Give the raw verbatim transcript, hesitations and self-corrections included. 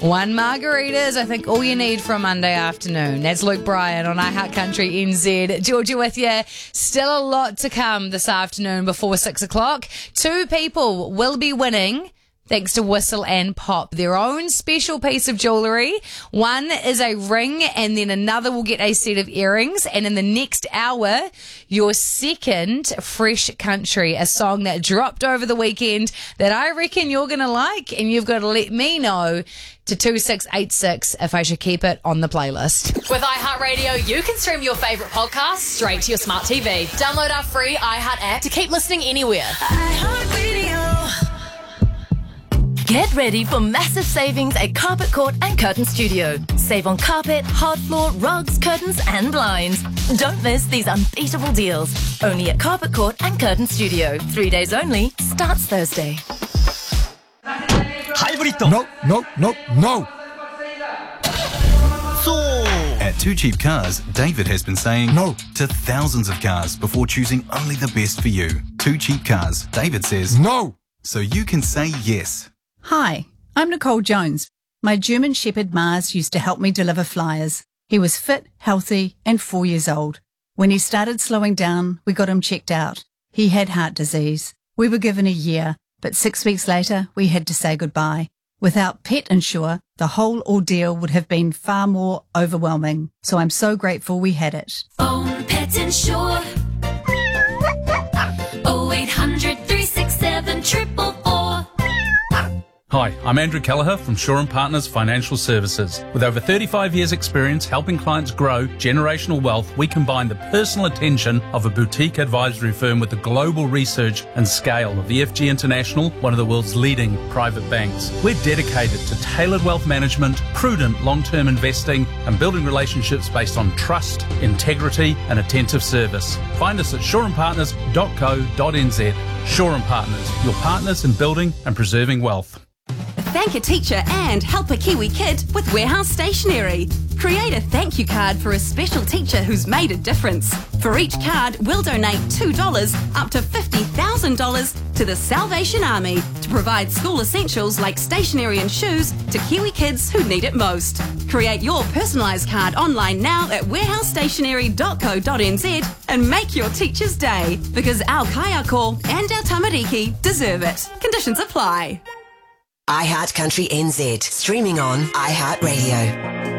One margarita is, I think, all you need for a Monday afternoon. That's Luke Bryan on iHeart Country N Z. Georgia with you. Still a lot to come this afternoon before six o'clock. Two people will be winning, thanks to Whistle and Pop, their own special piece of jewellery. One is a ring, and then another will get a set of earrings. And in the next hour, your second Fresh Country, a song that dropped over the weekend that I reckon you're going to like, and you've got to let me know to two six eight six if I should keep it on the playlist. With iHeartRadio, you can stream your favourite podcasts straight to your smart T V. Download our free iHeart app to keep listening anywhere. iHeartRadio. Get ready for massive savings at Carpet Court and Curtain Studio. Save on carpet, hard floor, rugs, curtains and blinds. Don't miss these unbeatable deals. Only at Carpet Court and Curtain Studio. Three days only. Starts Thursday. Hybrid. No, no, no, no. So. At Too Cheap Cars, David has been saying No to thousands of cars before choosing only the best for you. Too Cheap Cars, David says No. So you can say yes. Hi, I'm Nicole Jones. My German Shepherd Mars used to help me deliver flyers. He was fit, healthy, and four years old. When he started slowing down, we got him checked out. He had heart disease. We were given a year, but six weeks later, we had to say goodbye. Without Pet Insure, the whole ordeal would have been far more overwhelming. So I'm so grateful we had it. Phone Pet Insure. oh eight hundred, three six seven, triple four. Hi, I'm Andrew Kelleher from Shaw and Partners Financial Services. With over thirty-five years experience helping clients grow generational wealth, we combine the personal attention of a boutique advisory firm with the global research and scale of E F G International, one of the world's leading private banks. We're dedicated to tailored wealth management, prudent long-term investing, and building relationships based on trust, integrity, and attentive service. Find us at shaw and partners dot co dot n z. Shaw and Partners, your partners in building and preserving wealth. Thank a teacher and help a Kiwi kid with Warehouse Stationery. Create a thank you card for a special teacher who's made a difference. For each card, we'll donate two dollars up to fifty thousand dollars to the Salvation Army to provide school essentials like stationery and shoes to Kiwi kids who need it most. Create your personalised card online now at warehouse stationery dot co dot n z and make your teacher's day, because our kaiako and our tamariki deserve it. Conditions apply. iHeart Country N Z, streaming on iHeartRadio.